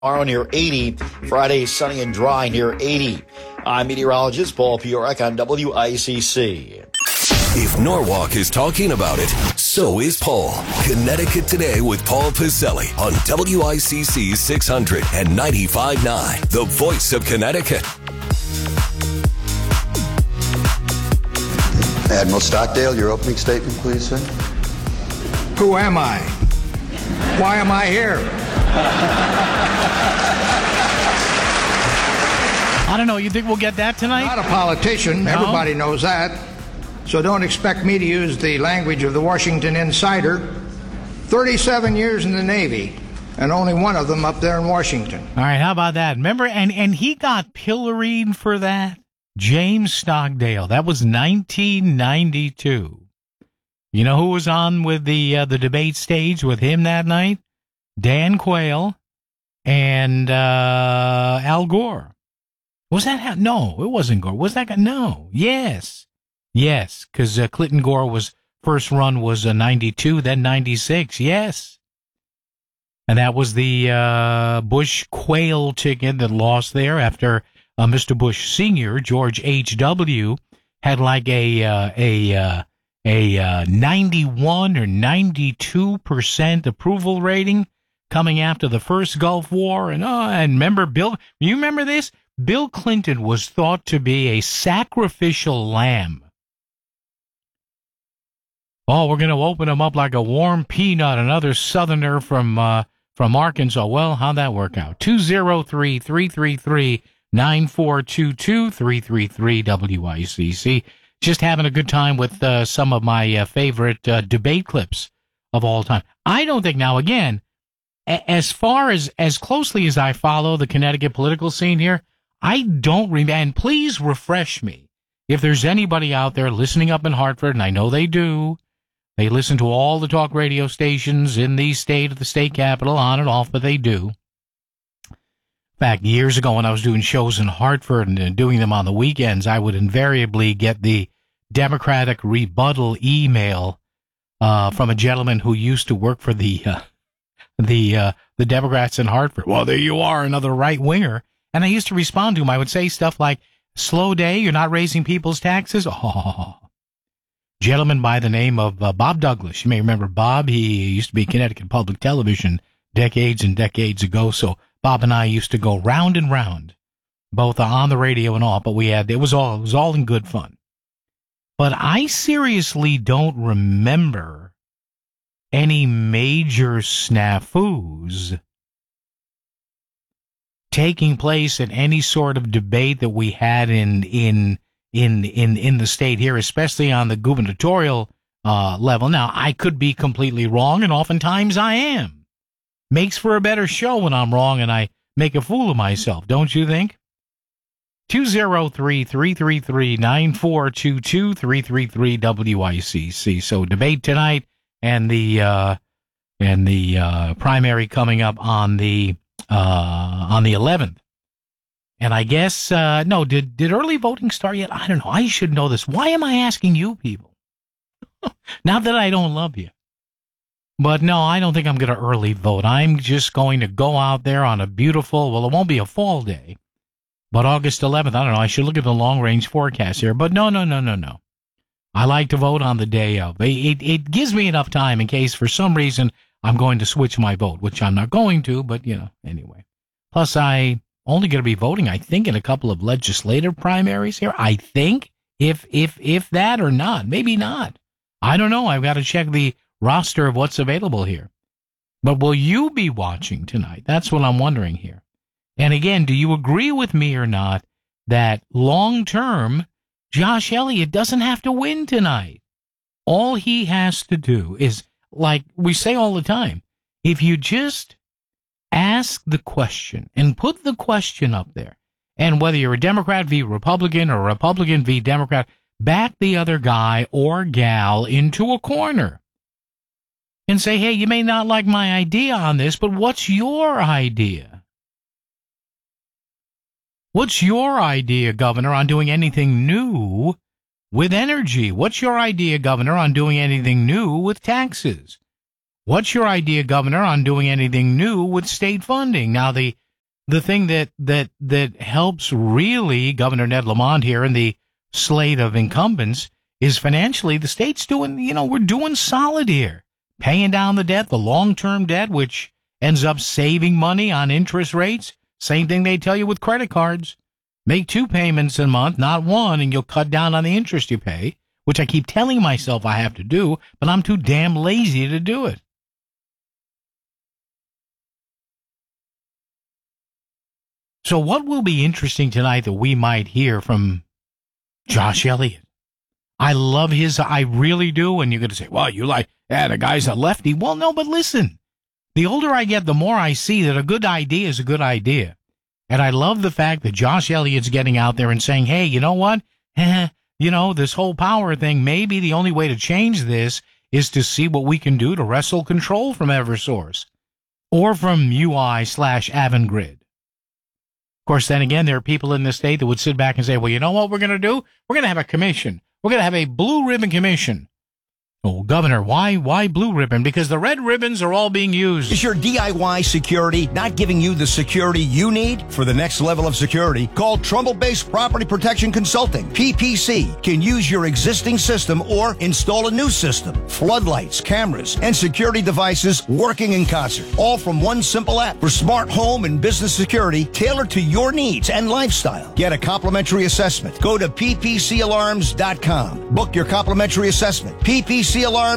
Tomorrow near 80. Friday, sunny and dry near 80. I'm meteorologist Paul Piorek on WICC. If Norwalk is talking about it, so is Paul. Connecticut Today with Paul Piselli on WICC 600 and 95.9, the voice of Connecticut. Admiral Stockdale, your opening statement, please, sir. Who am I? Why am I here? I don't know. You think we'll get that tonight? Not a politician. No? Everybody knows that. So don't expect me to use the language of the Washington Insider. 37 years in the Navy, and only one of them up there in Washington. All right, how about that? Remember, and he got pilloried for that? James Stockdale. That was 1992. You know who was on with the debate stage with him that night? Dan Quayle and Al Gore. Was that no, it wasn't Gore. Was that guy? No. Yes, because Clinton Gore was first run was 92, then 96. Yes, and that was the Bush Quayle ticket that lost there after Mr. Bush Sr., George H.W., had like a 91 or 92% approval rating coming after the first Gulf War. And remember you remember this? Bill Clinton was thought to be a sacrificial lamb. Oh, we're going to open him up like a warm peanut, another Southerner from Arkansas. Well, how'd that work out? 203-333-9422, 333-WICC. Just having a good time with some of my favorite debate clips of all time. I don't think now, again, as far as closely as I follow the Connecticut political scene here, I don't remember, and please refresh me. If there's anybody out there listening up in Hartford, and I know they do, they listen to all the talk radio stations in the state capital, on and off, but they do. In fact, years ago when I was doing shows in Hartford and doing them on the weekends, I would invariably get the Democratic rebuttal email from a gentleman who used to work for the Democrats in Hartford. Well, there you are, another right-winger. And I used to respond to him. I would say stuff like, slow day, you're not raising people's taxes? Oh. Gentleman by the name of Bob Douglas. You may remember Bob. He used to be Connecticut Public Television decades and decades ago. So Bob and I used to go round and round, both on the radio and all. But it was all in good fun. But I seriously don't remember any major snafus taking place in any sort of debate that we had in the state here, especially on the gubernatorial level. Now, I could be completely wrong, and oftentimes I am. Makes for a better show when I'm wrong and I make a fool of myself, don't you think? 203-333-9422, 333-WICC. So debate tonight and the primary coming up on the 11th. And I guess, no, did early voting start yet? I don't know. I should know this. Why am I asking you people? Not that I don't love you. But no, I don't think I'm going to early vote. I'm just going to go out there on a beautiful, well, it won't be a fall day, but August 11th. I don't know. I should look at the long-range forecast here. But no. I like to vote on the day of. It gives me enough time in case for some reason I'm going to switch my vote, which I'm not going to, but, anyway. Plus, I only going to be voting, I think, in a couple of legislative primaries here. I think, if that or not. Maybe not. I don't know. I've got to check the roster of what's available here. But will you be watching tonight? That's what I'm wondering here. And again, do you agree with me or not that long-term, Josh Elliott doesn't have to win tonight? All he has to do is, like we say all the time, if you just ask the question and put the question up there, and whether you're a Democrat v. Republican or a Republican v. Democrat, back the other guy or gal into a corner and say, hey, you may not like my idea on this, but what's your idea? What's your idea, Governor, on doing anything new with energy? What's your idea, Governor, on doing anything new with taxes? What's your idea, Governor, on doing anything new with state funding? Now, the the thing that helps really Governor Ned Lamont here and the slate of incumbents is financially the state's doing, we're doing solid here. Paying down the debt, the long-term debt, which ends up saving money on interest rates. Same thing they tell you with credit cards. Make 2 payments a month, not 1, and you'll cut down on the interest you pay, which I keep telling myself I have to do, but I'm too damn lazy to do it. So what will be interesting tonight that we might hear from Josh Elliott? I love I really do, and you're going to say, well, the guy's a lefty. Well, no, but listen, the older I get, the more I see that a good idea is a good idea. And I love the fact that Josh Elliott's getting out there and saying, hey, you know what? This whole power thing, maybe the only way to change this is to see what we can do to wrestle control from Eversource or from UI/Avangrid. Of course, then again, there are people in the state that would sit back and say, well, you know what we're going to do? We're going to have a commission. We're going to have a blue ribbon commission. Oh, Governor, why blue ribbon? Because the red ribbons are all being used. Is your DIY security not giving you the security you need for the next level of security? Call Trumbull-based Property Protection Consulting. PPC can use your existing system or install a new system. Floodlights, cameras, and security devices working in concert. All from one simple app for smart home and business security tailored to your needs and lifestyle. Get a complimentary assessment. Go to ppcalarms.com. Book your complimentary assessment. ppcalarms.com.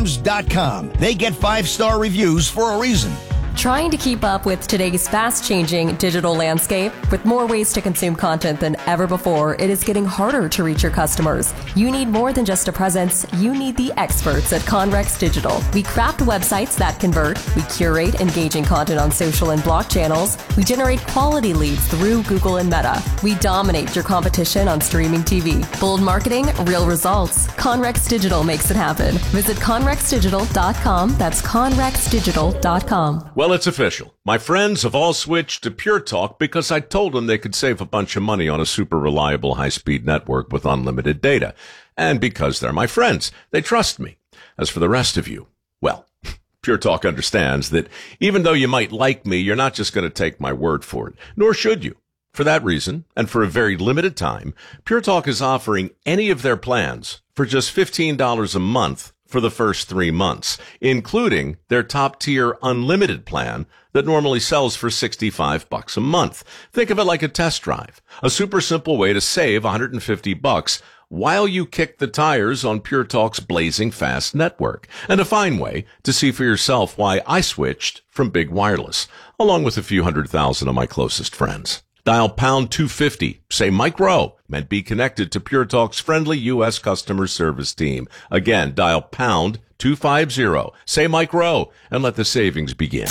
They get 5-star reviews for a reason. Trying to keep up with today's fast-changing digital landscape? With more ways to consume content than ever before, it is getting harder to reach your customers. You need more than just a presence. You need the experts at Conrex Digital. We craft websites that convert. We curate engaging content on social and blog channels. We generate quality leads through Google and Meta. We dominate your competition on streaming TV. Bold marketing, real results. Conrex Digital makes it happen. Visit conrexdigital.com. That's conrexdigital.com. Well, it's official. My friends have all switched to Pure Talk because I told them they could save a bunch of money on a super reliable high-speed network with unlimited data. And because they're my friends, they trust me. As for the rest of you, well, Pure Talk understands that even though you might like me, you're not just going to take my word for it, nor should you. For that reason, and for a very limited time, Pure Talk is offering any of their plans for just $15 a month for the first 3 months, including their top-tier unlimited plan that normally sells for $65 a month. Think of it like a test drive, a super simple way to save $150 while you kick the tires on Pure Talk's blazing fast network, and a fine way to see for yourself why I switched from big wireless, along with a few 100,000 of my closest friends. Dial pound 250, say Mike Rowe, and be connected to Pure Talk's friendly U.S. customer service team. Again, dial pound 250, say Mike Rowe, and let the savings begin.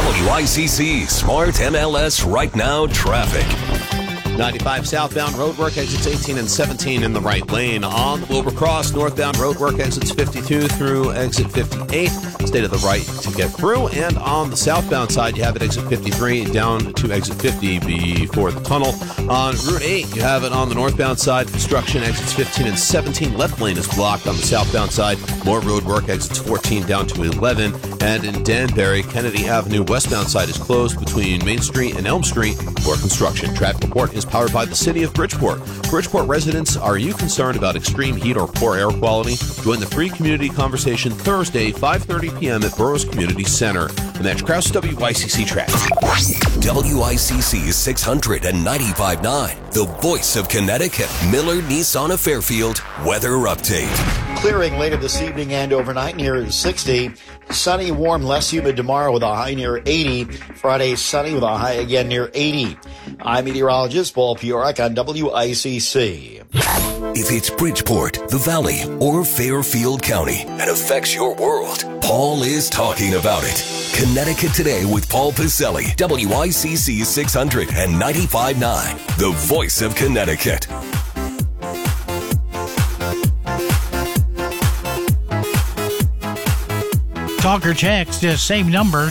WICC Smart MLS Right Now Traffic. 95 southbound roadwork exits 18 and 17 in the right lane. On the Wilbur Cross, northbound roadwork exits 52 through exit 58. Stay to the right to get through. And on the southbound side, you have it exit 53 down to exit 50 before the tunnel. On Route 8, you have it on the northbound side. Construction exits 15 and 17. Left lane is blocked on the southbound side. More roadwork exits 14 down to 11. And in Danbury, Kennedy Avenue westbound side is closed between Main Street and Elm Street for construction. Traffic report is powered by the City of Bridgeport. Bridgeport residents, are you concerned about extreme heat or poor air quality? Join the free community conversation Thursday, 5:30 p.m. at Burroughs Community Center. And that's Kraus WICC traffic. WICC 600 and 95.9, the voice of Connecticut. Miller Nissan of Fairfield weather update. Clearing later this evening and overnight near 60. Sunny, warm, less humid tomorrow with a high near 80. Friday, sunny with a high again near 80. I'm meteorologist Paul Piorek on WICC. If it's Bridgeport, the Valley, or Fairfield County and affects your world, Paul is talking about it. Connecticut Today with Paul Pacelli. WICC 600 and 95.9, the voice of Connecticut. Talk or text, same number,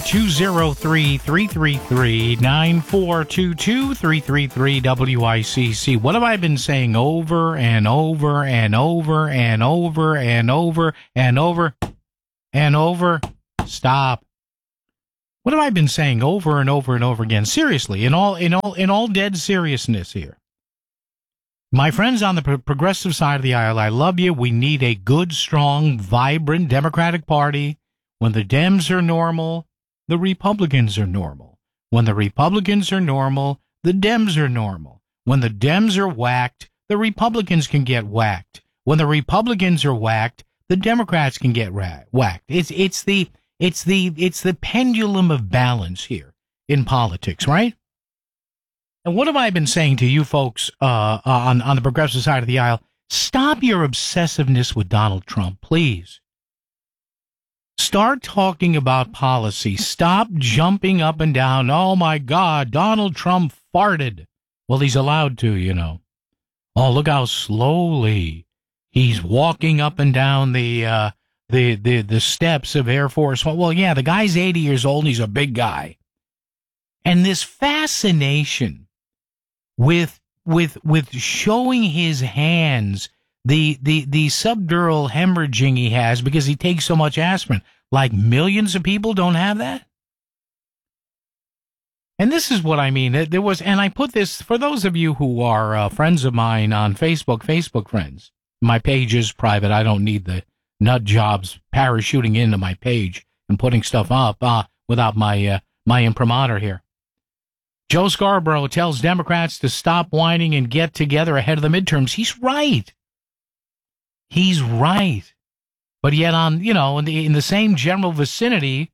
203-333-9422, 333-WICC. What have I been saying over and over and over and over and over and over and over? Stop. What have I been saying over and over and over again? Seriously, in all dead seriousness here. My friends on the progressive side of the aisle, I love you. We need a good, strong, vibrant Democratic Party. When the Dems are normal, the Republicans are normal. When the Republicans are normal, the Dems are normal. When the Dems are whacked, the Republicans can get whacked. When the Republicans are whacked, the Democrats can get whacked. It's the pendulum of balance here in politics, right? And what have I been saying to you folks on the progressive side of the aisle? Stop your obsessiveness with Donald Trump, please. Start talking about policy. Stop jumping up and down. Oh, my God, Donald Trump farted. Well, he's allowed to, you know. Oh, look how slowly he's walking up and down the steps of Air Force One. Well, yeah, the guy's 80 years old and he's a big guy. And this fascination with showing his hands, the subdural hemorrhaging he has because he takes so much aspirin, like millions of people don't have that. And this is what I mean. There was, and I put this for those of you who are friends of mine on Facebook friends. My page is private. I don't need the nut jobs parachuting into my page and putting stuff up without my imprimatur here. Joe Scarborough tells Democrats to stop whining and get together ahead of the midterms. He's right. He's right. But yet in the same general vicinity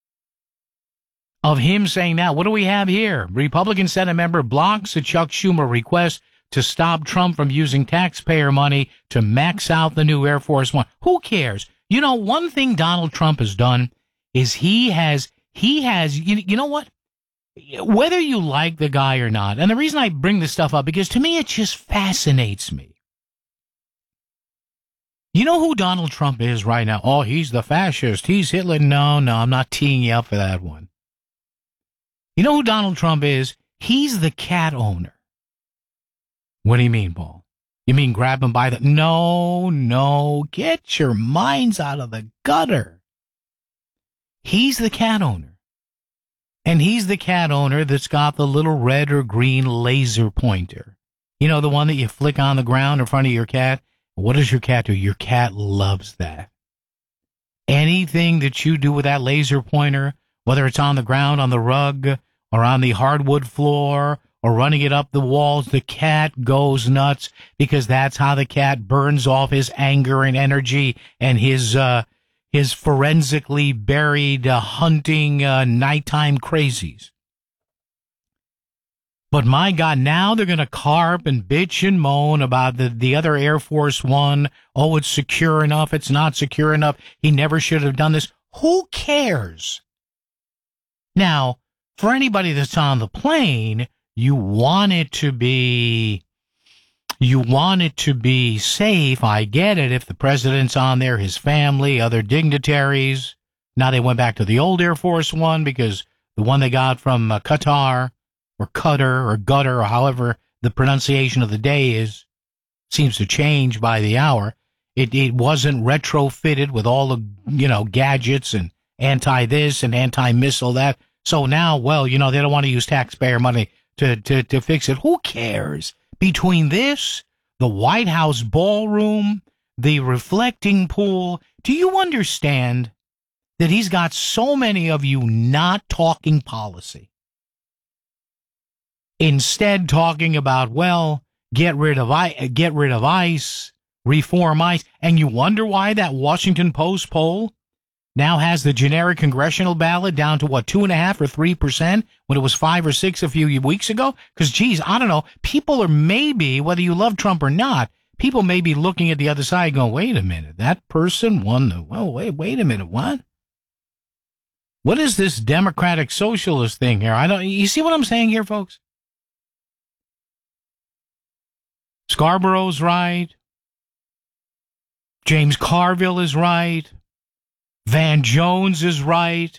of him saying that, what do we have here? Republican Senate member blocks a Chuck Schumer request to stop Trump from using taxpayer money to max out the new Air Force One. Who cares? You know, one thing Donald Trump has done is he has, you know what? Whether you like the guy or not, and the reason I bring this stuff up, because to me it just fascinates me. You know who Donald Trump is right now? Oh, he's the fascist. He's Hitler. No, I'm not teeing you up for that one. You know who Donald Trump is? He's the cat owner. What do you mean, Paul? You mean grab him by the... No, get your minds out of the gutter. He's the cat owner. And he's the cat owner that's got the little red or green laser pointer. You know, the one that you flick on the ground in front of your cat? What does your cat do? Your cat loves that. Anything that you do with that laser pointer, whether it's on the ground, on the rug, or on the hardwood floor, or running it up the walls, the cat goes nuts because that's how the cat burns off his anger and energy and his forensically buried hunting nighttime crazies. But my God, now they're going to carp and bitch and moan about the other Air Force One. Oh, it's secure enough. It's not secure enough. He never should have done this. Who cares? Now, for anybody that's on the plane, you want it to be safe. I get it. If the president's on there, his family, other dignitaries. Now they went back to the old Air Force One because the one they got from Qatar or Qatar or Gutter or however the pronunciation of the day is seems to change by the hour. It wasn't retrofitted with all the, gadgets and anti-this and anti-missile that. So now, well, they don't want to use taxpayer money to fix it. Who cares? Between this, the White House ballroom, the reflecting pool, do you understand that he's got so many of you not talking policy? Instead talking about, well, get rid of ICE, reform ICE, and you wonder why that Washington Post poll now has the generic congressional ballot down to, 2.5% or 3% when it was 5 or 6 a few weeks ago? Because, geez, I don't know. People are maybe, whether you love Trump or not, people may be looking at the other side going, wait a minute, that person won the, well, wait a minute, what? What is this democratic socialist thing here? You see what I'm saying here, folks? Scarborough's right. James Carville is right. Van Jones is right.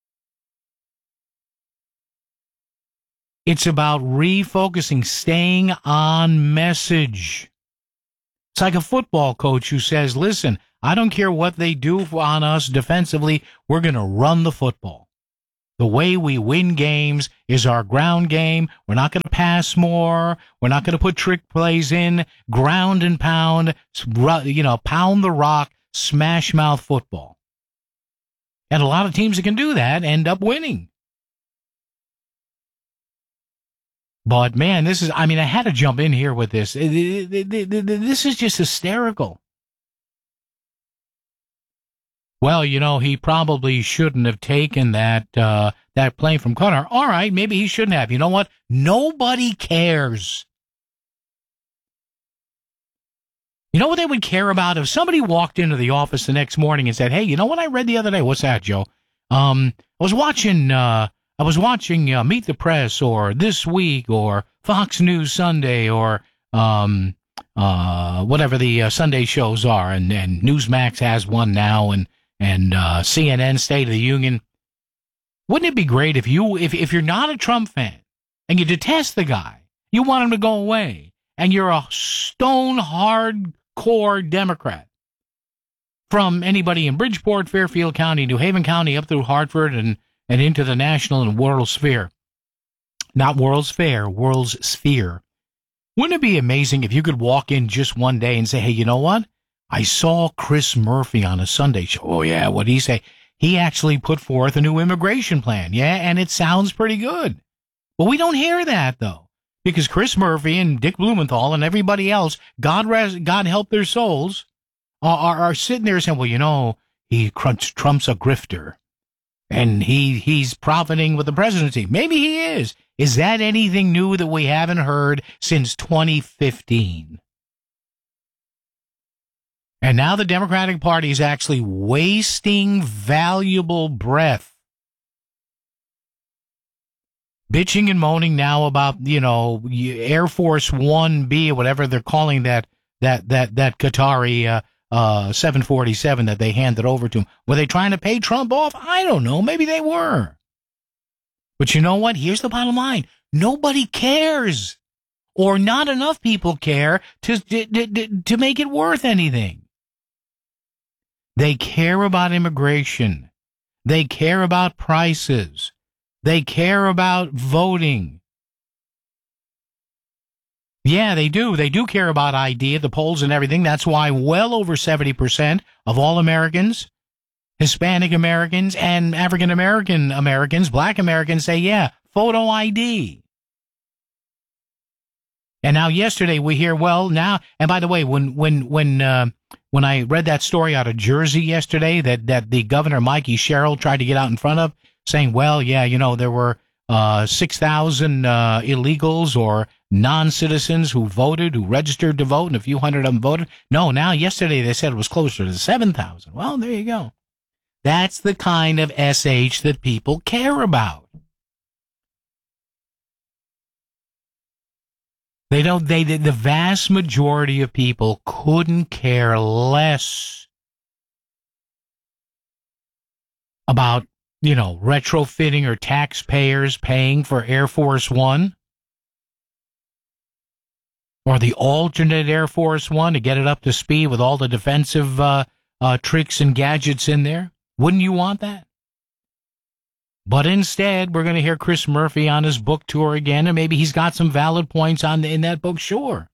It's about refocusing, staying on message. It's like a football coach who says, listen, I don't care what they do on us defensively. We're going to run the football. The way we win games is our ground game. We're not going to pass more. We're not going to put trick plays in. Ground and pound, pound the rock, smash mouth football. And a lot of teams that can do that end up winning. But, man, I had to jump in here with this. This is just hysterical. Well, he probably shouldn't have taken that plane from Qatar. All right, maybe he shouldn't have. You know what? Nobody cares. You know what they would care about if somebody walked into the office the next morning and said, "Hey, you know what I read the other day? What's that, Joe? I was watching Meet the Press or This Week or Fox News Sunday or whatever the Sunday shows are, and Newsmax has one now, and CNN State of the Union. Wouldn't it be great if you're not a Trump fan and you detest the guy, you want him to go away, and you're a stone hardcore Democrat from anybody in Bridgeport, Fairfield County, New Haven County, up through Hartford and into the national and world sphere. Not World's Fair, World's Sphere. Wouldn't it be amazing if you could walk in just one day and say, "Hey, you know what? I saw Chris Murphy on a Sunday show." "Oh, yeah, what'd he say?" "He actually put forth a new immigration plan." "Yeah, and it sounds pretty good." Well, we don't hear that, though, because Chris Murphy and Dick Blumenthal and everybody else, God help their souls, are sitting there saying, "Well, Trump's a grifter, and he's profiting with the presidency." Maybe he is. Is that anything new that we haven't heard since 2015? And now the Democratic Party is actually wasting valuable breath, bitching and moaning now about, Air Force 1B or whatever they're calling that Qatari 747 that they handed over to him. Were they trying to pay Trump off? I don't know. Maybe they were. But you know what? Here's the bottom line. Nobody cares, or not enough people care to make it worth anything. They care about immigration. They care about prices. They care about voting. Yeah, they do. They do care about ID at the polls and everything. That's why well over 70% of all Americans, Hispanic Americans, and African American Americans, Black Americans say, yeah, photo ID. And now yesterday we hear, and by the way, when I read that story out of Jersey yesterday that the governor, Mikey Sherrill, tried to get out in front of, saying, there were 6,000 illegals or non-citizens who registered to vote, and a few hundred of them voted. No, now yesterday they said it was closer to 7,000. Well, there you go. That's the kind of SH that people care about. The vast majority of people couldn't care less about, retrofitting or taxpayers paying for Air Force One or the alternate Air Force One to get it up to speed with all the defensive tricks and gadgets in there. Wouldn't you want that? But instead, we're going to hear Chris Murphy on his book tour again, and maybe he's got some valid points in that book, sure.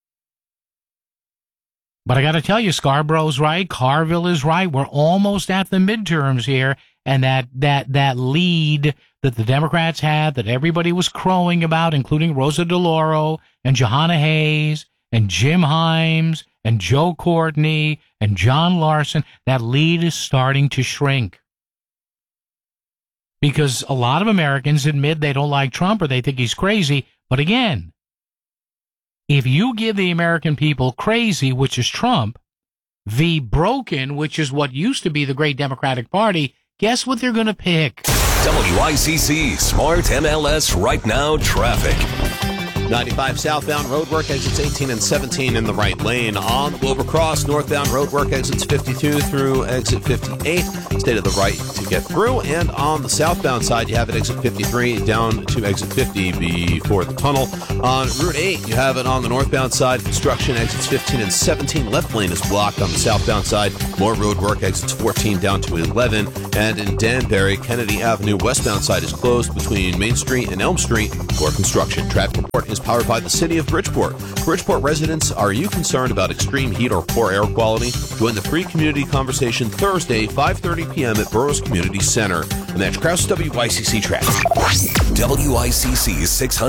But I got to tell you, Scarborough's right, Carville is right. We're almost at the midterms here, and that lead that the Democrats had, that everybody was crowing about, including Rosa DeLauro and Johanna Hayes and Jim Himes and Joe Courtney and John Larson, that lead is starting to shrink. Because a lot of Americans admit they don't like Trump or they think he's crazy. But again, if you give the American people crazy, which is Trump, v. broken, which is what used to be the great Democratic Party, guess what they're going to pick? WICC Smart MLS Right Now Traffic. 95 southbound roadwork exits 18 and 17 in the right lane. On Wilbur Cross, northbound roadwork exits 52 through exit 58. Stay to the right to get through. And on the southbound side, you have at exit 53 down to exit 50 before the tunnel. On Route 8, you have it on the northbound side. Construction exits 15 and 17. Left lane is blocked on the southbound side. More road work, exits 14 down to 11. And in Danbury, Kennedy Avenue westbound side is closed between Main Street and Elm Street for construction. Traffic report is powered by the City of Bridgeport. Bridgeport residents, are you concerned about extreme heat or poor air quality? Join the free community conversation Thursday, 5:30 p.m. at Burroughs Community Center. And that's Krause WYCC traffic. WICC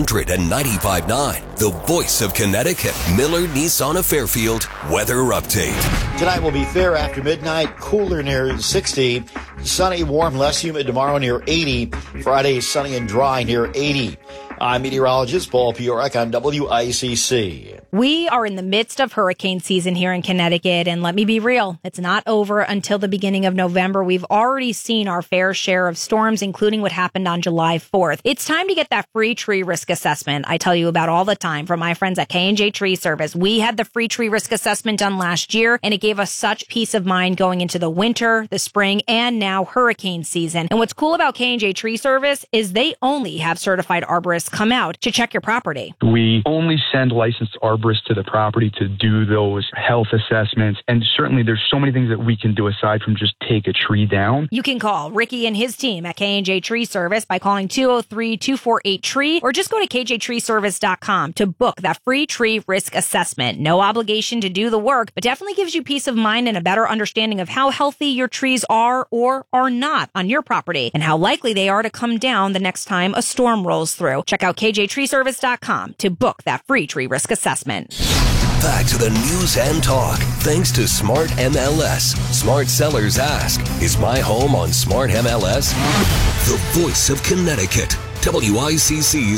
695.9, the voice of Connecticut. Miller Nissan of Fairfield weather update. Tonight will be fair after midnight, cooler near 60. Sunny, warm, less humid tomorrow near 80. Friday, sunny and dry near 80. I'm meteorologist Paul Piorek on WICC. We are in the midst of hurricane season here in Connecticut, and let me be real, it's not over until the beginning of November. We've already seen our fair share of storms, including what happened on July 4th. It's time to get that free tree risk assessment I tell you about all the time from my friends at K&J Tree Service. We had the free tree risk assessment done last year, and it gave us such peace of mind going into the winter, the spring, and now hurricane season. And what's cool about K&J Tree Service is they only have certified arborists come out to check your property. We only send licensed arborists to the property to do those health assessments. And certainly there's so many things that we can do aside from just take a tree down. You can call Ricky and his team at K&J Tree Service by calling 203-248-TREE or just go to kjtreeservice.com to book that free tree risk assessment. No obligation to do the work, but definitely gives you peace of mind and a better understanding of how healthy your trees are or are not on your property and how likely they are to come down the next time a storm rolls through. Check out kjtreeservice.com to book that free tree risk assessment. Back to the news and talk. Thanks to Smart MLS. Smart sellers ask, is my home on Smart MLS? The voice of Connecticut. WICC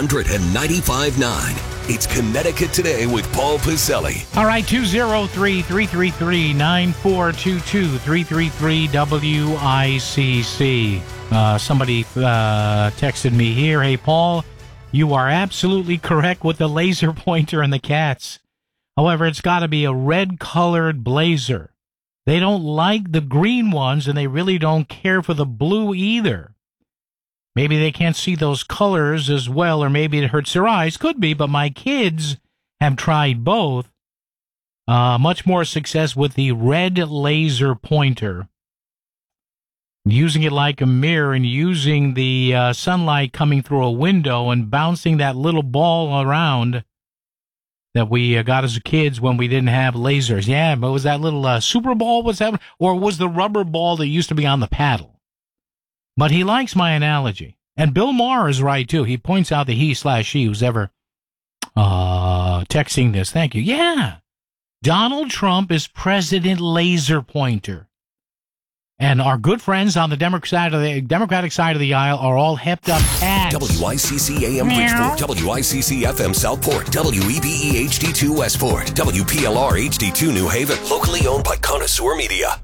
695.9. It's Connecticut Today with Paul Piselli. All right, 203-333-9422, 333-WICC. Somebody texted me here, hey, Paul, you are absolutely correct with the laser pointer and the cats. However, it's got to be a red-colored blazer. They don't like the green ones, and they really don't care for the blue either. Maybe they can't see those colors as well, or maybe it hurts their eyes. Could be, but my kids have tried both. Much more success with the red laser pointer. Using it like a mirror and using the sunlight coming through a window and bouncing that little ball around that we got as kids when we didn't have lasers. Yeah, but was that little Super Ball? Was that, or was the rubber ball that used to be on the paddle? But he likes my analogy. And Bill Maher is right, too. He points out that he/she, who's ever texting this. Thank you. Yeah. Donald Trump is President Laser Pointer. And our good friends on the Democratic side of the aisle are all hepped up cats. WICC AM Bridgeport, WICC FM Southport, WEBE HD2 Westport, WPLR HD2 New Haven, locally owned by Connoisseur Media.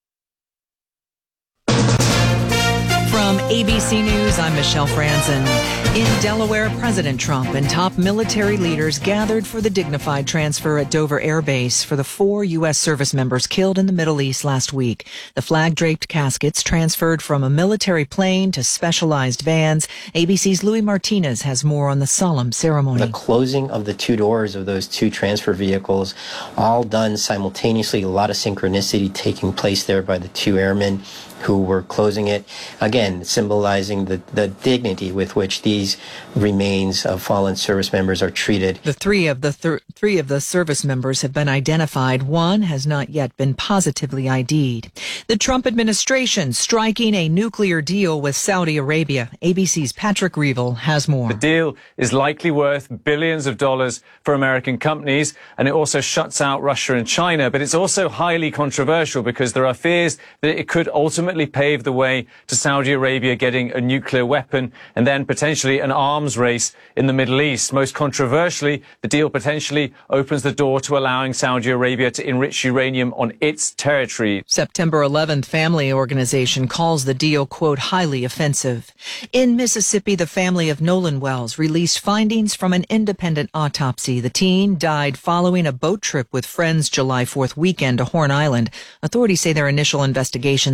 From ABC News, I'm Michelle Franzen. In Delaware, President Trump and top military leaders gathered for the dignified transfer at Dover Air Base for the 4 U.S. service members killed in the Middle East last week. The flag-draped caskets transferred from a military plane to specialized vans. ABC's Louis Martinez has more on the solemn ceremony. The closing of the 2 doors of those 2 transfer vehicles, all done simultaneously, a lot of synchronicity taking place there by the 2 airmen who were closing it, again, symbolizing the dignity with which these remains of fallen service members are treated. The three of the service members have been identified. One has not yet been positively ID'd. The Trump administration striking a nuclear deal with Saudi Arabia. ABC's Patrick Reevell has more. The deal is likely worth billions of dollars for American companies, and it also shuts out Russia and China. But it's also highly controversial because there are fears that it could ultimately pave the way to Saudi Arabia getting a nuclear weapon and then potentially an arms race in the Middle East. Most controversially, the deal potentially opens the door to allowing Saudi Arabia to enrich uranium on its territory. September 11th family organization calls the deal, quote, highly offensive. In Mississippi, the family of Nolan Wells released findings from an independent autopsy. The teen died following a boat trip with friends July 4th weekend to Horn Island. Authorities say their initial investigation suggests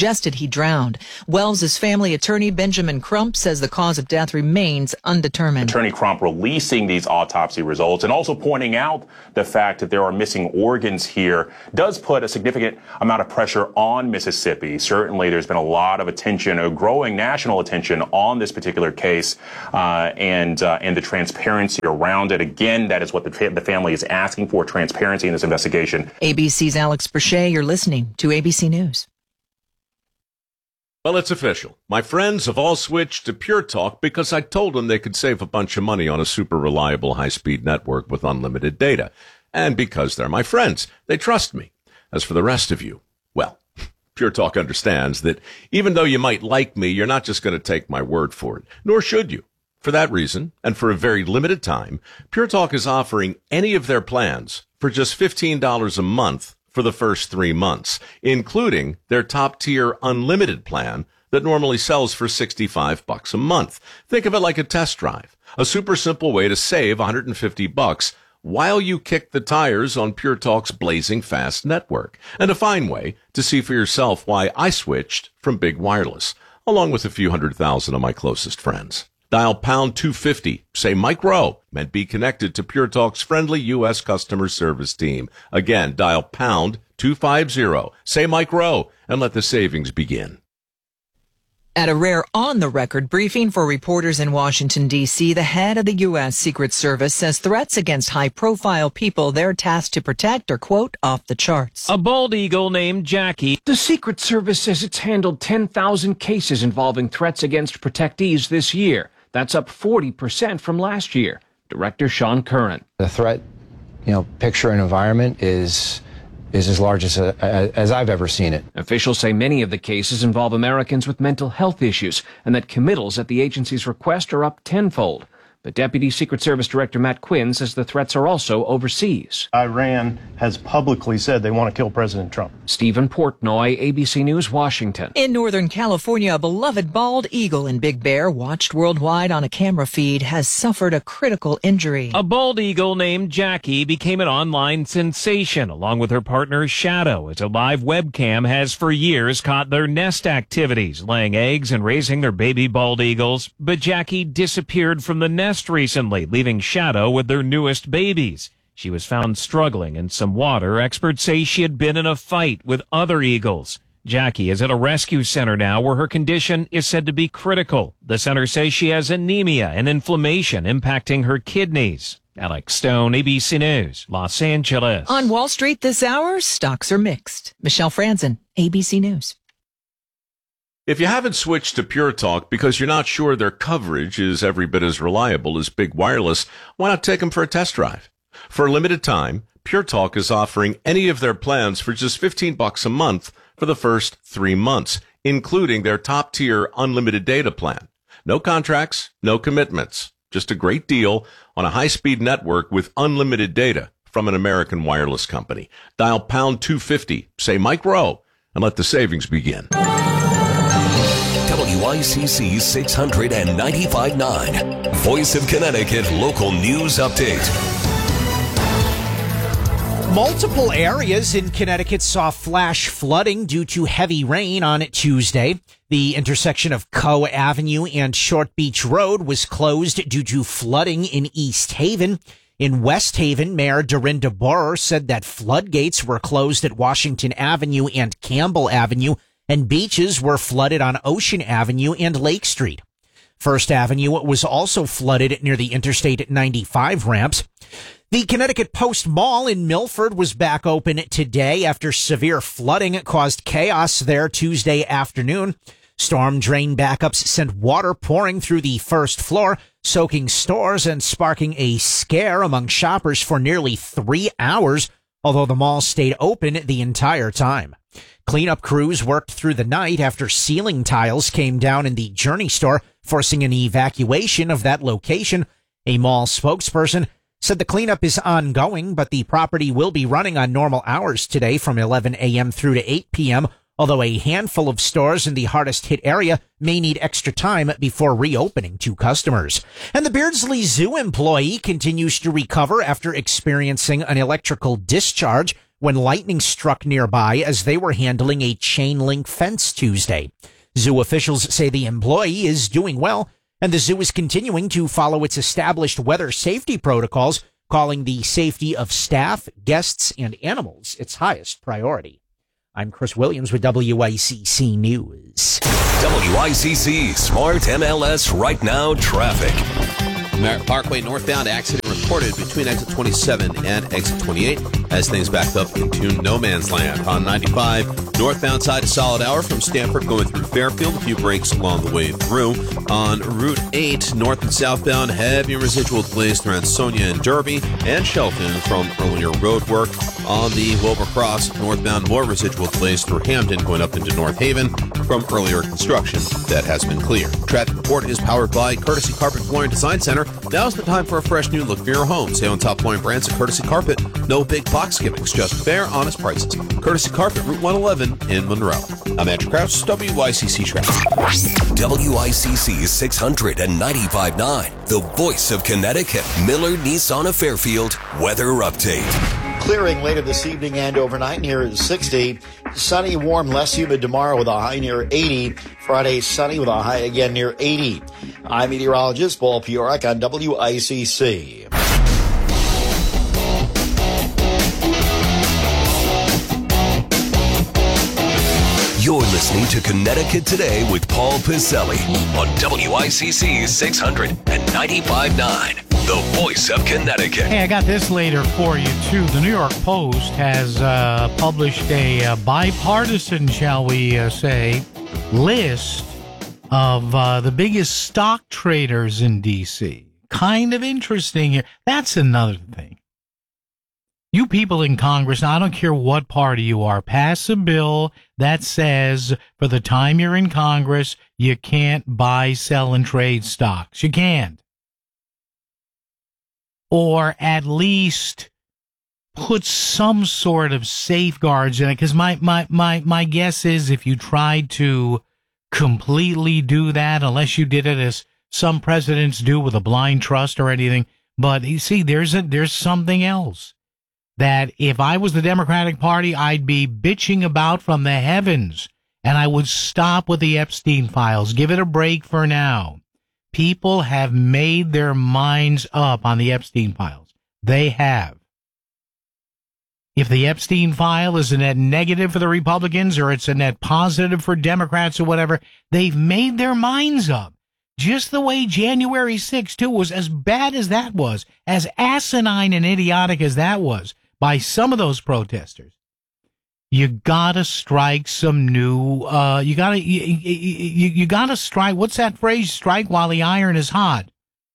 suggested he drowned. Wells' family attorney, Benjamin Crump, says the cause of death remains undetermined. Attorney Crump releasing these autopsy results and also pointing out the fact that there are missing organs here does put a significant amount of pressure on Mississippi. Certainly, there's been a lot of attention, a growing national attention on this particular case and the transparency around it. Again, that is what the family is asking for, transparency in this investigation. ABC's Alex Brachet, you're listening to ABC News. Well, it's official. My friends have all switched to Pure Talk because I told them they could save a bunch of money on a super reliable high-speed network with unlimited data. And because they're my friends, they trust me. As for the rest of you, well, Pure Talk understands that even though you might like me, you're not just going to take my word for it, nor should you. For that reason, and for a very limited time, Pure Talk is offering any of their plans for just $15 a month for the first 3 months, including their top-tier unlimited plan that normally sells for $65 a month. Think of it like a test drive, a super simple way to save $150 while you kick the tires on Pure Talk's blazing fast network, and a fine way to see for yourself why I switched from big wireless, along with a few 100,000 of my closest friends. Dial pound 250, say Mike Rowe, and be connected to Pure Talk's friendly U.S. customer service team. Again, dial pound 250, say Mike Rowe, and let the savings begin. At a rare on-the-record briefing for reporters in Washington, D.C., the head of the U.S. Secret Service says threats against high-profile people they're tasked to protect are, quote, off the charts. A bald eagle named Jackie. The Secret Service says it's handled 10,000 cases involving threats against protectees this year. That's up 40% from last year. Director Sean Curran. The threat, picture and environment is as large as I've ever seen it. Officials say many of the cases involve Americans with mental health issues and that committals at the agency's request are up tenfold. But Deputy Secret Service Director Matt Quinn says the threats are also overseas. Iran has publicly said they want to kill President Trump. Stephen Portnoy, ABC News, Washington. In Northern California, a beloved bald eagle in Big Bear, watched worldwide on a camera feed, has suffered a critical injury. A bald eagle named Jackie became an online sensation, along with her partner Shadow, as a live webcam has for years caught their nest activities, laying eggs and raising their baby bald eagles. But Jackie disappeared from the nest recently, leaving Shadow with their newest babies. She was found struggling in some water. Experts say she had been in a fight with other eagles. Jackie is at a rescue center now where her condition is said to be critical. The center says she has anemia and inflammation impacting her kidneys. Alex Stone, ABC News, Los Angeles. On Wall Street this hour, stocks are mixed. Michelle Franzen, ABC News. If you haven't switched to Pure Talk because you're not sure their coverage is every bit as reliable as big wireless, why not take them for a test drive? For a limited time, Pure Talk is offering any of their plans for just $15 a month for the first 3 months, including their top-tier unlimited data plan. No contracts, no commitments, just a great deal on a high-speed network with unlimited data from an American wireless company. Dial pound 250, say Mike Rowe, and let the savings begin. WICC 695.9, Voice of Connecticut Local News Update. Multiple areas in Connecticut saw flash flooding due to heavy rain on Tuesday. The intersection of Coe Avenue and Short Beach Road was closed due to flooding in East Haven. In West Haven, Mayor Dorinda Borer said that floodgates were closed at Washington Avenue and Campbell Avenue, and beaches were flooded on Ocean Avenue and Lake Street. First Avenue was also flooded near the Interstate 95 ramps. The Connecticut Post Mall in Milford was back open today after severe flooding caused chaos there Tuesday afternoon. Storm drain backups sent water pouring through the first floor, soaking stores and sparking a scare among shoppers for nearly 3 hours, although the mall stayed open the entire time. Cleanup crews worked through the night after ceiling tiles came down in the Journey store, forcing an evacuation of that location. A mall spokesperson said the cleanup is ongoing, but the property will be running on normal hours today from 11 a.m. through to 8 p.m., although a handful of stores in the hardest hit area may need extra time before reopening to customers. And the Beardsley Zoo employee continues to recover after experiencing an electrical discharge when lightning struck nearby as they were handling a chain link fence Tuesday. Zoo officials say the employee is doing well, and the zoo is continuing to follow its established weather safety protocols, calling the safety of staff, guests, and animals its highest priority. I'm Chris Williams with WICC News. WICC Smart MLS Right Now Traffic. Merritt Parkway northbound accident reported between exit 27 and exit 28 as things backed up into no man's land. On 95, northbound side, a solid hour from Stanford going through Fairfield. A few breaks along the way through. On Route 8, north and southbound, heavy residual delays through Ansonia and Derby and Shelton from earlier road work. On the Wilbur Cross, northbound, more residual delays through Hamden going up into North Haven from earlier construction that has been cleared. Traffic report is powered by Courtesy Carpet Flooring Design Center. Now's the time for a fresh new look for your home. Stay on top flooring brands at Courtesy Carpet. No big box gimmicks, just fair, honest prices. Courtesy Carpet, Route 111 in Monroe. I'm Andrew Krause, WICC Traffic. WICC 695.9, the voice of Connecticut. Miller Nissan of Fairfield weather update. Clearing later this evening and overnight near 60. Sunny, warm, less humid tomorrow with a high near 80. Friday, sunny with a high again near 80. I'm meteorologist Paul Piorak on WICC. You're listening to Connecticut Today with Paul Piselli on WICC 695.9, the voice of Connecticut. Hey, I got this later for you, too. The New York Post has published a bipartisan, shall we say, list of the biggest stock traders in D.C. Kind of interesting here. That's another thing. You people in Congress, I don't care what party you are, pass a bill that says for the time you're in Congress, you can't buy, sell, and trade stocks. You can't. Or at least put some sort of safeguards in it. Because my guess is if you tried to completely do that, unless you did it as some presidents do with a blind trust or anything. But you see, there's something else that if I was the Democratic Party, I'd be bitching about from the heavens, and I would stop with the Epstein files. Give it a break for now. People have made their minds up on the Epstein files. They have. If the Epstein file is a net negative for the Republicans or it's a net positive for Democrats or whatever, they've made their minds up. Just the way January 6th, too, was as bad as that was, as asinine and idiotic as that was, by some of those protesters. You gotta strike some new, you gotta strike, what's that phrase? Strike while the iron is hot.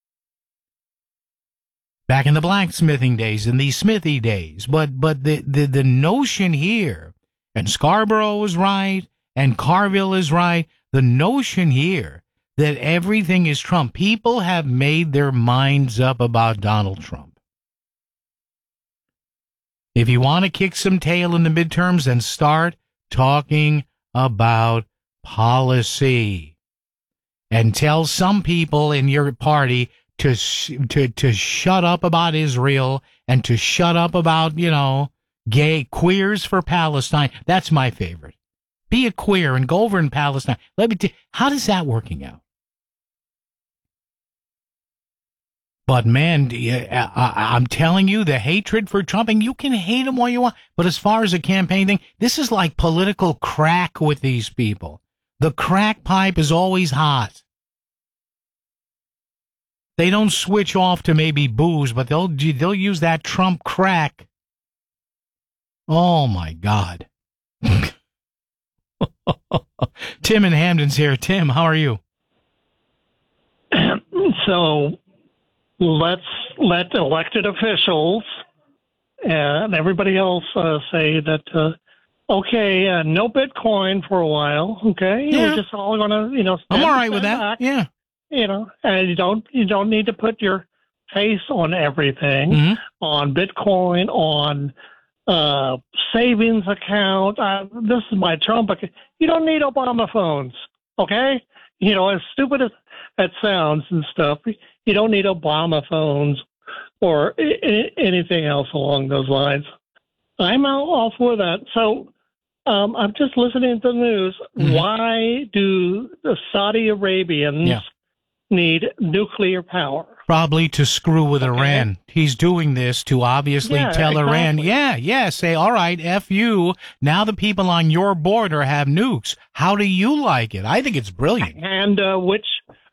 Back in the blacksmithing days, in the smithy days. But the notion here, and Scarborough is right, and Carville is right, the notion here that everything is Trump. People have made their minds up about Donald Trump. If you want to kick some tail in the midterms, then start talking about policy. And tell some people in your party to shut up about Israel and to shut up about, gay queers for Palestine. That's my favorite. Be a queer and go over in Palestine. Let me tell you, how does that working out? But, man, I'm telling you, the hatred for Trump, and you can hate him all you want, but as far as a campaign thing, this is like political crack with these people. The crack pipe is always hot. They don't switch off to maybe booze, but they'll use that Trump crack. Oh, my God. Tim in Hamden's here. Tim, how are you? So let's let elected officials and everybody else say that, okay, no Bitcoin for a while, okay? Yeah. We're just all going to, I'm all right with that, back, yeah. And you don't need to put your face on everything, on Bitcoin, on savings account. This is my Trump account. You don't need Obama phones, okay? As stupid as that sounds and stuff, you don't need Obama phones or anything else along those lines. I'm all for that. So I'm just listening to the news. Mm-hmm. Why do the Saudi Arabians need nuclear power? Probably to screw with Iran. He's doing this to obviously tell Iran, say, all right, F you. Now the people on your border have nukes. How do you like it? I think it's brilliant. And which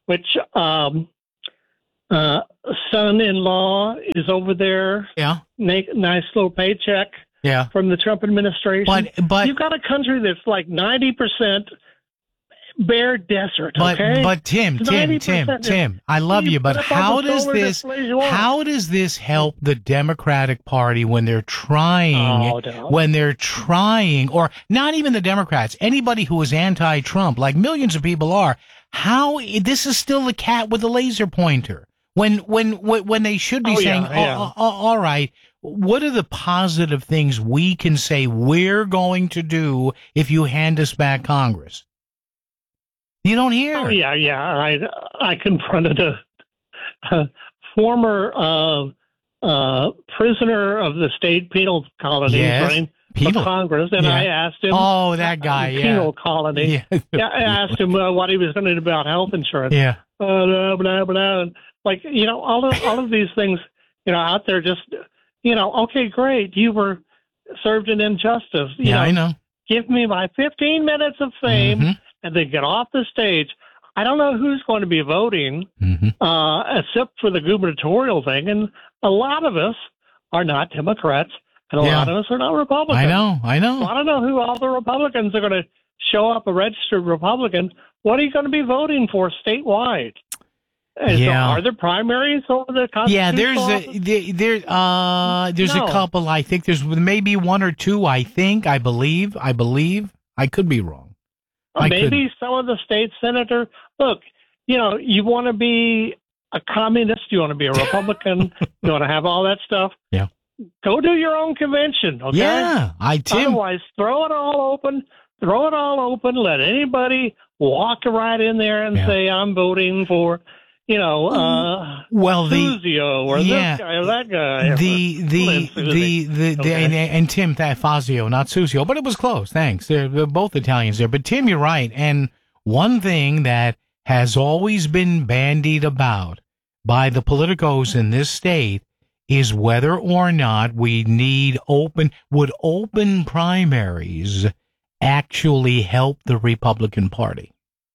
son-in-law is over there? Yeah. Nice little paycheck. Yeah. From the Trump administration. But you've got a country that's like 90% bare desert, okay? But Tim, I love you, but how does this help the Democratic Party when they're trying, or not even the Democrats, anybody who is anti-Trump, like millions of people are, this is still the cat with the laser pointer. When they should be saying, all right, what are the positive things we can say we're going to do if you hand us back Congress? You don't hear. Oh, yeah. I confronted a former prisoner of the state penal colony running for Congress, and I asked him. Oh, that guy, penal colony. I asked him what he was going to do about health insurance. Yeah. Blah, blah, blah. Like, all of these things, out there just, okay, great. You were served an injustice. I know. Give me my 15 minutes of fame and then get off the stage. I don't know who's going to be voting, except for the gubernatorial thing. And a lot of us are not Democrats, and a lot of us are not Republicans. I know. So I don't know who all the Republicans are going to show up a registered Republican. What are you going to be voting for statewide? So are there primaries over the constitutional there's a couple. I think there's maybe one or two. I believe. I could be wrong. Maybe some of the state senator. Look, you want to be a communist, you want to be a Republican, you want to have all that stuff. Yeah. Go do your own convention. Okay. Yeah. Otherwise, throw it all open. Let anybody walk right in there and say, "I'm voting for." Fazio or this guy or that guy. And Tim Fazio, not Susio, but it was close. Thanks. They're both Italians there. But Tim, you're right. And one thing that has always been bandied about by the politicos in this state is whether or not we need would open primaries actually help the Republican Party?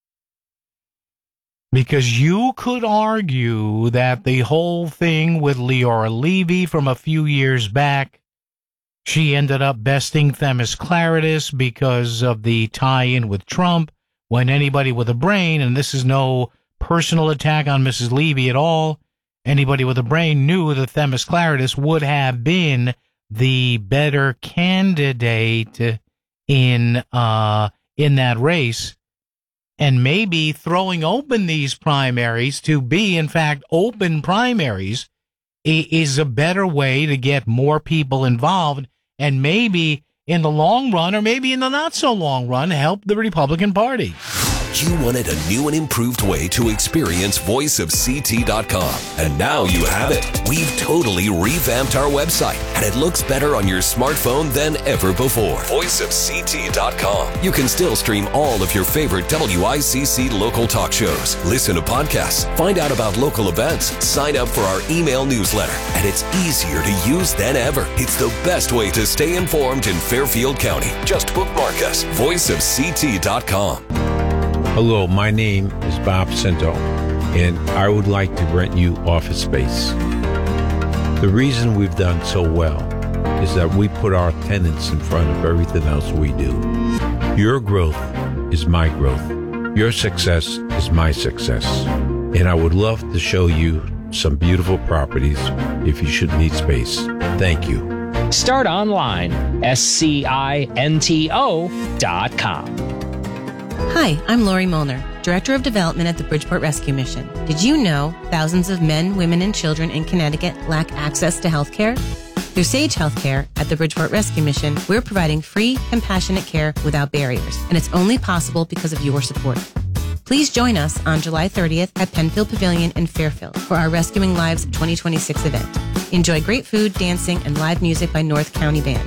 Because you could argue that the whole thing with Leora Levy from a few years back, she ended up besting Themis Claridis because of the tie-in with Trump, when anybody with a brain, and this is no personal attack on Mrs. Levy at all, anybody with a brain knew that Themis Claridis would have been the better candidate in that race. And maybe throwing open these primaries to be, in fact, open primaries is a better way to get more people involved and maybe in the long run, or maybe in the not so long run, help the Republican Party. You wanted a new and improved way to experience voiceofct.com, and now you have it. We've totally revamped our website, and it looks better on your smartphone than ever before. Voiceofct.com. You can still stream all of your favorite WICC local talk shows, listen to podcasts, find out about local events, sign up for our email newsletter, and it's easier to use than ever. It's the best way to stay informed in Fairfield County. Just bookmark us. Voiceofct.com. Hello, my name is Bob Cinto, and I would like to rent you office space. The reason we've done so well is that we put our tenants in front of everything else we do. Your growth is my growth. Your success is my success. And I would love to show you some beautiful properties if you should need space. Thank you. Start online, SCINTO.com. Hi, I'm Lori Molnar, Director of Development at the Bridgeport Rescue Mission. Did you know thousands of men, women, and children in Connecticut lack access to health care? Through Sage Healthcare at the Bridgeport Rescue Mission, we're providing free, compassionate care without barriers, and it's only possible because of your support. Please join us on July 30th at Penfield Pavilion in Fairfield for our Rescuing Lives 2026 event. Enjoy great food, dancing, and live music by North County Band.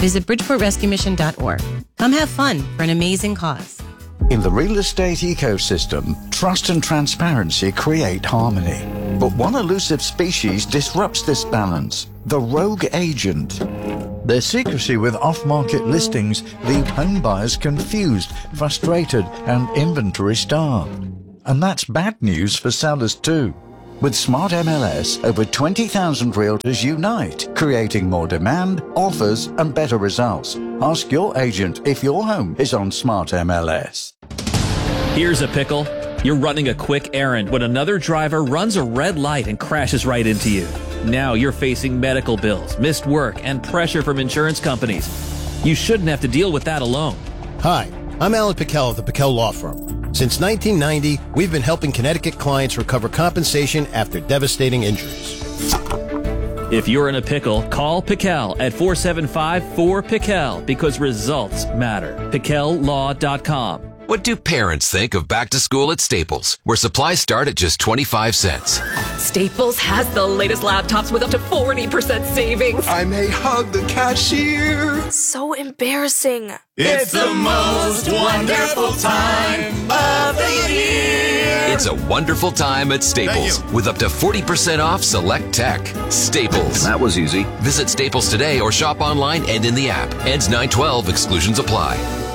Visit BridgeportRescueMission.org. Come have fun for an amazing cause. In the real estate ecosystem, trust and transparency create harmony. But one elusive species disrupts this balance: the rogue agent. Their secrecy with off-market listings leave home buyers confused, frustrated, and inventory-starved. And that's bad news for sellers too. With Smart MLS, over 20,000 realtors unite, creating more demand, offers, and better results. Ask your agent if your home is on Smart MLS. Here's a pickle. You're running a quick errand when another driver runs a red light and crashes right into you. Now you're facing medical bills, missed work, and pressure from insurance companies. You shouldn't have to deal with that alone. Hi, I'm Alan Pickell of the Pickell Law Firm. Since 1990, we've been helping Connecticut clients recover compensation after devastating injuries. If you're in a pickle, call Pickell at 475-4PICKELL because results matter. PickellLaw.com. What do parents think of back to school at Staples, where supplies start at just 25 cents? Staples has the latest laptops with up to 40% savings. I may hug the cashier. So embarrassing. It's the most wonderful time of the year. It's a wonderful time at Staples with up to 40% off select tech. Staples. That was easy. Visit Staples today or shop online and in the app. Ends 9/12. Exclusions apply.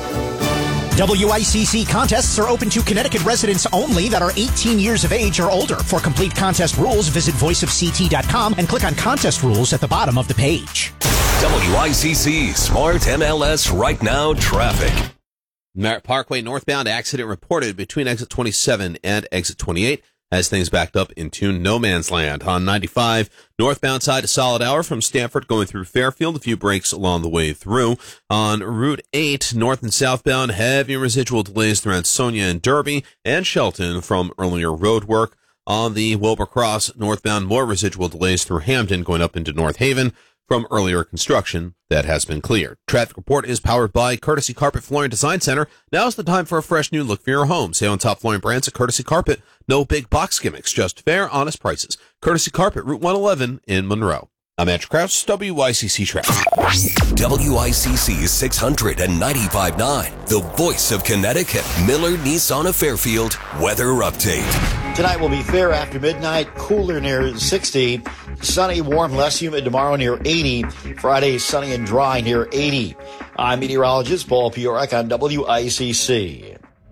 WICC contests are open to Connecticut residents only that are 18 years of age or older. For complete contest rules, visit voiceofct.com and click on contest rules at the bottom of the page. WICC Smart MLS Right Now traffic. Merritt Parkway northbound accident reported between exit 27 and exit 28 as things backed up into no man's land. On 95, northbound side a solid hour from Stamford going through Fairfield. A few breaks along the way through. On Route 8, north and southbound, heavy residual delays through Ansonia and Derby and Shelton from earlier road work. On the Wilbur Cross, northbound, more residual delays through Hamden going up into North Haven from earlier construction that has been cleared. Traffic report is powered by Courtesy Carpet Flooring Design Center. Now's the time for a fresh new look for your home. Sale on top flooring brands at Courtesy Carpet. No big box gimmicks, just fair, honest prices. Courtesy Carpet, Route 111 in Monroe. I'm Andrew Krause, WICC Traffic. WICC 695.9, the voice of Connecticut. Miller Nissan of Fairfield weather update. Tonight will be fair after midnight, cooler near 60. Sunny, warm, less humid tomorrow near 80. Friday, sunny and dry near 80. I'm meteorologist Paul Piorek on WICC.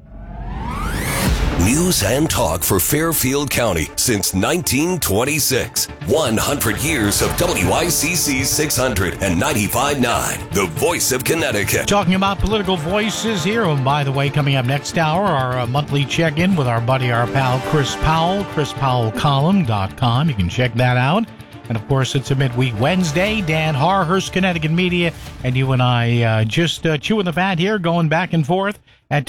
News and talk for Fairfield County since 1926. 100 years of WICC 695.9, the voice of Connecticut. Talking about political voices here. And by the way, coming up next hour, our monthly check-in with our buddy, our pal, Chris Powell, ChrisPowellColumn.com. You can check that out. And, of course, it's a midweek Wednesday. Dan Harhurst, Connecticut Media, and you and I just chewing the fat here, going back and forth at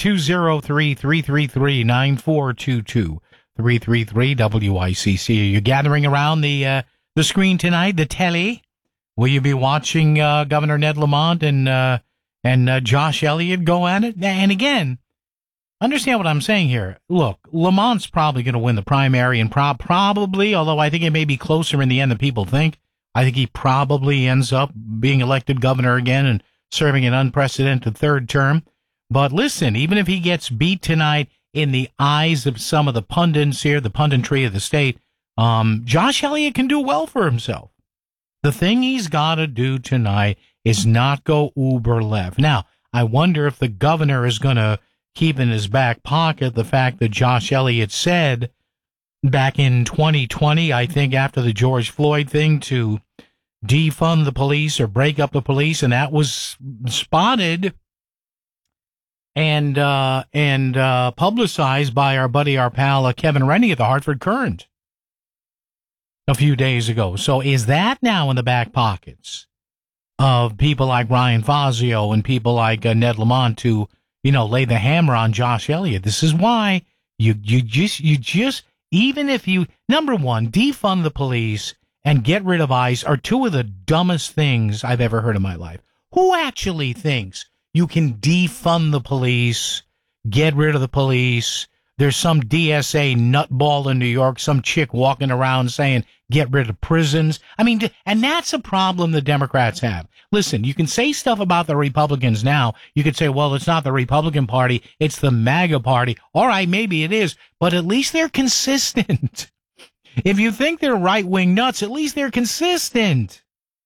203-333-9422. 333-WICC. Are you gathering around the screen tonight, the telly? Will you be watching Governor Ned Lamont and Josh Elliott go at it? And again, understand what I'm saying here. Look, Lamont's probably going to win the primary and probably, although I think it may be closer in the end than people think, I think he probably ends up being elected governor again and serving an unprecedented third term. But listen, even if he gets beat tonight in the eyes of some of the pundits here, the punditry of the state, Josh Elliott can do well for himself. The thing he's got to do tonight is not go uber left. Now, I wonder if the governor is going to keep in his back pocket the fact that Josh Elliott said back in 2020, I think after the George Floyd thing, to defund the police or break up the police, and that was spotted and publicized by our buddy, our pal, Kevin Rennie at the Hartford Courant a few days ago. So is that now in the back pockets of people like Ryan Fazio and people like Ned Lamont to, lay the hammer on Josh Elliott? This is why you just, even if you, number one, defund the police and get rid of ICE are two of the dumbest things I've ever heard in my life. Who actually thinks you can defund the police, get rid of the police, there's some DSA nutball in New York, some chick walking around saying, get rid of prisons. I mean, and that's a problem the Democrats have. Listen, you can say stuff about the Republicans now. You could say, well, it's not the Republican Party, it's the MAGA Party. All right, maybe it is, but at least they're consistent. If you think they're right-wing nuts, at least they're consistent.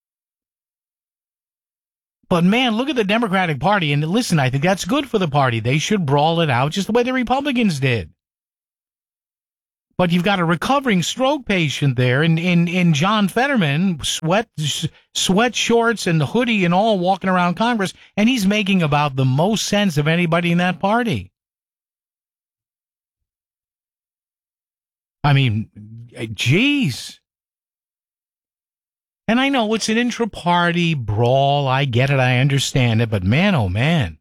But, man, look at the Democratic Party. And listen, I think that's good for the party. They should brawl it out just the way the Republicans did. But you've got a recovering stroke patient there in John Fetterman, sweat shorts and the hoodie and all walking around Congress, and he's making about the most sense of anybody in that party. I mean, geez. And I know it's an intra-party brawl. I get it. I understand it. But man, oh man.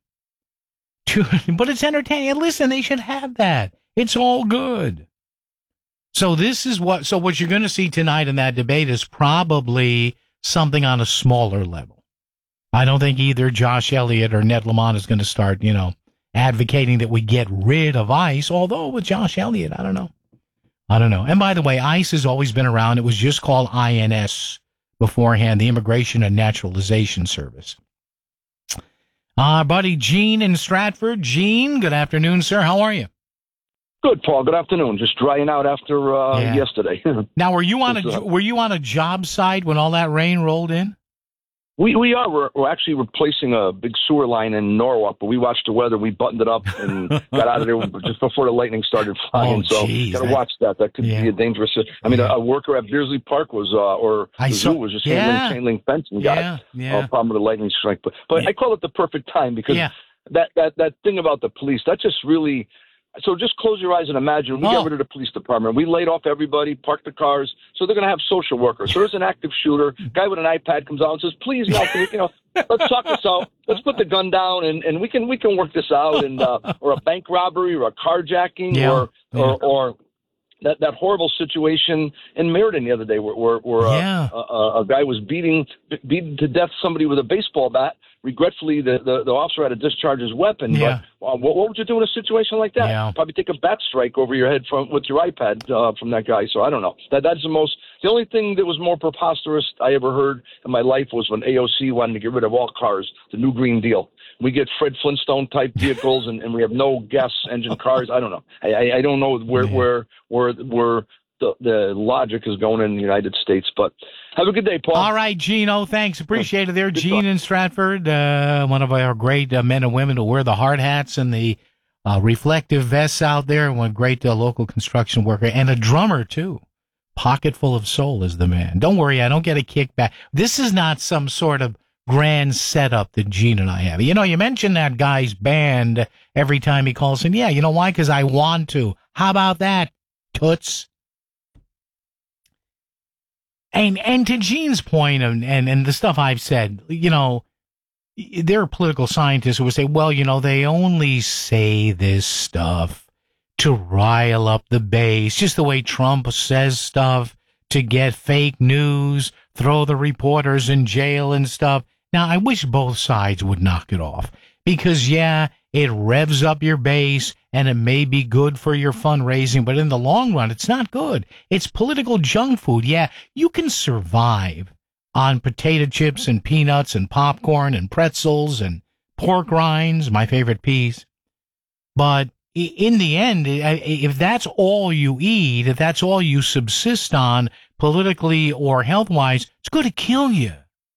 But it's entertaining. Listen, they should have that. It's all good. So what you're going to see tonight in that debate is probably something on a smaller level. I don't think either Josh Elliott or Ned Lamont is going to start, advocating that we get rid of ICE. Although with Josh Elliott, I don't know. And by the way, ICE has always been around. It was just called INS beforehand, the Immigration and Naturalization Service. Buddy Gene in Stratford. Gene, good afternoon, sir. How are you? Good, Paul. Good afternoon. Just drying out after yesterday. Now, were you on a job site when all that rain rolled in? We are. We're actually replacing a big sewer line in Norwalk, but we watched the weather. We buttoned it up and got out of there just before the lightning started flying. Got to watch that. That could be a dangerous. I mean, a worker at Beardsley Park was, zoo was just handling chain link fence and got a problem with the lightning strike. But I call it the perfect time because that thing about the police, that just really. So just close your eyes and imagine we got rid of the police department. We laid off everybody, parked the cars, so they're going to have social workers. So there's an active shooter. Guy with an iPad comes out and says, "Please, now, let's talk this out. Let's put the gun down, and we can work this out." And or a bank robbery, or a carjacking, or that horrible situation in Meriden the other day, where a guy was beating to death somebody with a baseball bat. Regretfully, the officer had to discharge his weapon. But what would you do in a situation like that? Probably take a bat strike over your head with your iPad from that guy. So I don't know. That's the only thing that was more preposterous I ever heard in my life was when AOC wanted to get rid of all cars, the new Green Deal. We get Fred Flintstone type vehicles, and we have no gas engine cars. I don't know. I don't know where the logic is going in the United States. But have a good day, Paul. All right, Gino. Thanks. Appreciate it there. Good Gene talk. In Stratford, one of our great men and women who wear the hard hats and the reflective vests out there. One great local construction worker and a drummer, too. Pocket full of soul is the man. Don't worry, I don't get a kickback. This is not some sort of grand setup that Gene and I have. You mention that guy's band every time he calls in. Yeah, you know why? Because I want to. How about that, toots? And to Gene's point, and the stuff I've said, there are political scientists who would say, well, they only say this stuff to rile up the base, just the way Trump says stuff to get fake news, throw the reporters in jail and stuff. Now, I wish both sides would knock it off because, it revs up your base and it may be good for your fundraising, but in the long run, it's not good. It's political junk food. Yeah, you can survive on potato chips and peanuts and popcorn and pretzels and pork rinds, my favorite piece. But in the end, if that's all you eat, if that's all you subsist on politically or health-wise, it's going to kill you.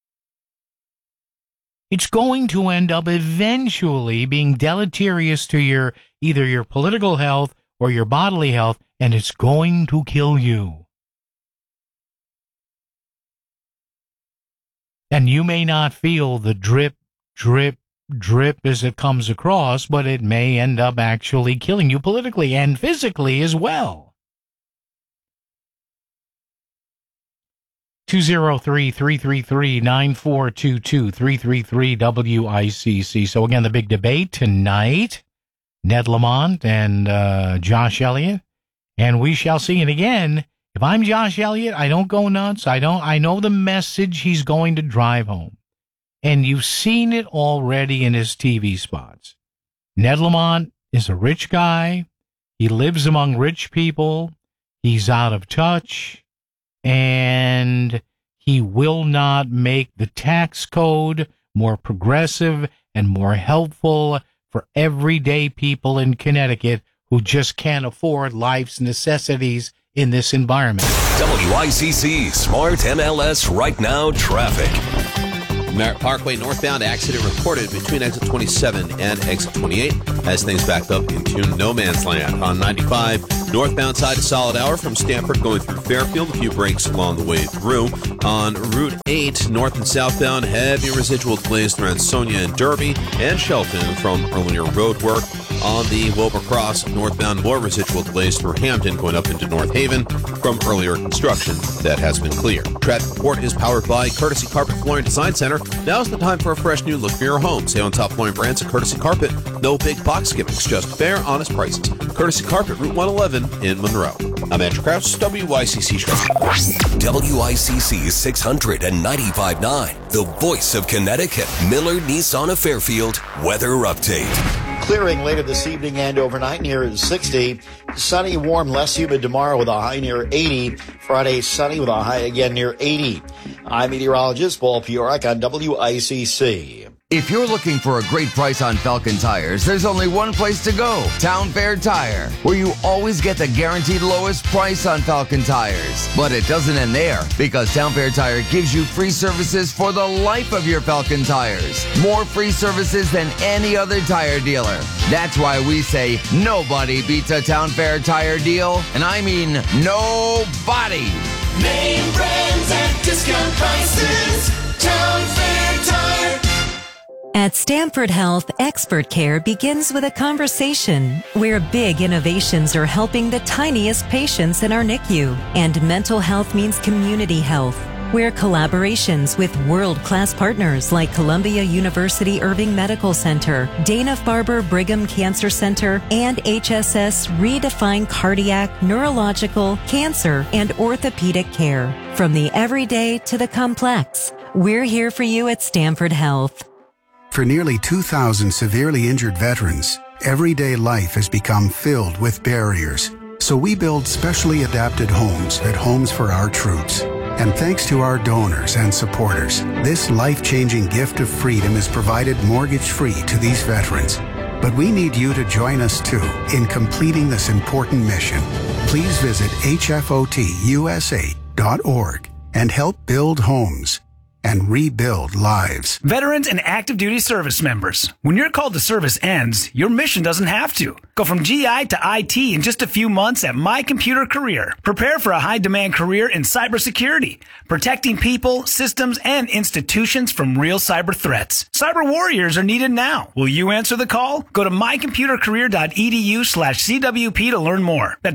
It's going to end up eventually being deleterious to either your political health or your bodily health, and it's going to kill you. And you may not feel the drip, drip, drip as it comes across, but it may end up actually killing you politically and physically as well. 203-333-9422, 333-WICC. So again, the big debate tonight, Ned Lamont and Josh Elliott. And we shall see. And again, if I'm Josh Elliott, I don't go nuts. I know the message he's going to drive home. And you've seen it already in his TV spots. Ned Lamont is a rich guy. He lives among rich people. He's out of touch. And he will not make the tax code more progressive and more helpful for everyday people in Connecticut who just can't afford life's necessities in this environment. WICC Smart MLS Right Now Traffic. Merritt Parkway northbound accident reported between exit 27 and exit 28 as things backed up into no man's land. On 95, northbound side of Solid Hour from Stamford going through Fairfield, a few breaks along the way through. On Route 8, north and southbound, heavy residual delays around Sonia and Derby and Shelton from earlier road work. On the Wilbur Cross, northbound, more residual delays through Hampton going up into North Haven from earlier construction that has been cleared. Traffic Report is powered by Courtesy Carpet Flooring Design Center. Now's the time for a fresh new look for your home. Save on top flooring brands at Courtesy Carpet. No big box gimmicks, just fair, honest prices. Courtesy Carpet, Route 111 in Monroe. I'm Andrew Krause, WICC Traffic. WICC 695.9, the voice of Connecticut. Miller Nissan of Fairfield weather update. Clearing later this evening and overnight near 60. Sunny, warm, less humid tomorrow with a high near 80. Friday, sunny with a high again near 80. I'm meteorologist Paul Piorak on WICC. If you're looking for a great price on Falcon tires, there's only one place to go, Town Fair Tire, where you always get the guaranteed lowest price on Falcon tires. But it doesn't end there, because Town Fair Tire gives you free services for the life of your Falcon tires. More free services than any other tire dealer. That's why we say nobody beats a Town Fair Tire deal, and I mean nobody. Name brands at discount prices. Town Fair Tire. At Stanford Health, expert care begins with a conversation where big innovations are helping the tiniest patients in our NICU. And mental health means community health, where collaborations with world-class partners like Columbia University Irving Medical Center, Dana-Farber Brigham Cancer Center, and HSS redefine cardiac, neurological, cancer, and orthopedic care. From the everyday to the complex, we're here for you at Stanford Health. For nearly 2,000 severely injured veterans, everyday life has become filled with barriers. So we build specially adapted homes at Homes for Our Troops. And thanks to our donors and supporters, this life-changing gift of freedom is provided mortgage-free to these veterans. But we need you to join us too in completing this important mission. Please visit hfotusa.org and help build homes and rebuild lives. Veterans and active duty service members, when your call to service ends, your mission doesn't have to. Go from GI to IT in just a few months at My Computer Career. Prepare for a high-demand career in cybersecurity, protecting people, systems, and institutions from real cyber threats. Cyber warriors are needed now. Will you answer the call? Go to mycomputercareer.edu/CWP to learn more. That's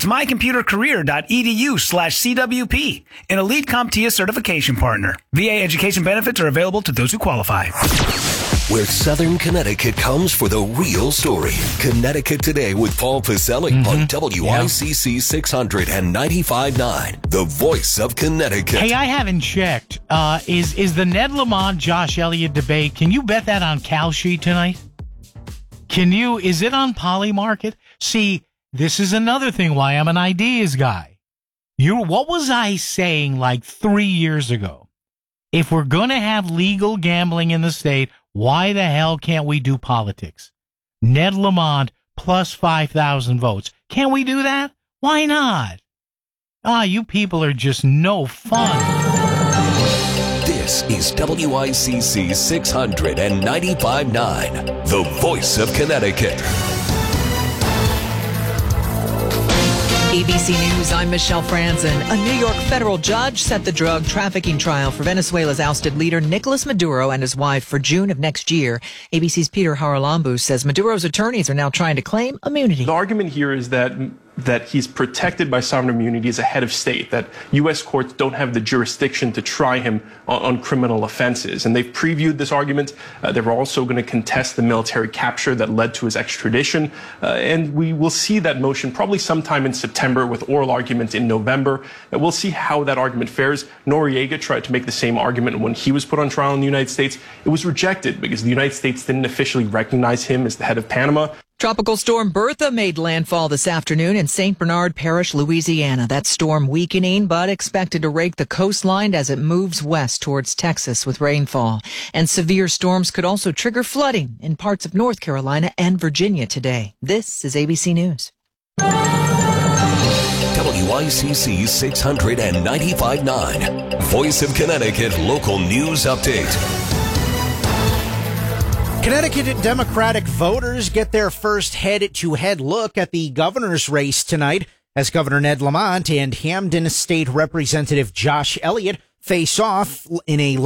mycomputercareer.edu/CWP, an elite CompTIA certification partner. VA education benefits are available to those who qualify. Where Southern Connecticut comes for the real story. Connecticut Today with Paul Pacelli on WICC 695.9, the voice of Connecticut. Hey, I haven't checked. Is the Ned Lamont Josh Elliott debate? Can you bet that on Kalshi tonight? Is it on Polymarket? See, this is another thing why I'm an ideas guy. What was I saying like 3 years ago? If we're going to have legal gambling in the state, why the hell can't we do politics? Ned Lamont plus 5,000 votes. Can't we do that? Why not? You people are just no fun. This is WICC 695.9, the voice of Connecticut. ABC News, I'm Michelle Franzen. A New York federal judge set the drug trafficking trial for Venezuela's ousted leader Nicolas Maduro and his wife for June of next year. ABC's Peter Haralambou says Maduro's attorneys are now trying to claim immunity. The argument here is that he's protected by sovereign immunity as a head of state, that U.S. courts don't have the jurisdiction to try him on criminal offenses. And they've previewed this argument. They were also going to contest the military capture that led to his extradition. And we will see that motion probably sometime in September with oral argument in November. We'll see how that argument fares. Noriega tried to make the same argument when he was put on trial in the United States. It was rejected because the United States didn't officially recognize him as the head of Panama. Tropical storm Bertha made landfall this afternoon in St. Bernard Parish, Louisiana. That storm weakening, but expected to rake the coastline as it moves west towards Texas with rainfall. And severe storms could also trigger flooding in parts of North Carolina and Virginia today. This is ABC News. WICC 695.9, Voice of Connecticut Local News Update. Connecticut Democratic voters get their first head-to-head look at the governor's race tonight as Governor Ned Lamont and Hamden State Representative Josh Elliott face off in a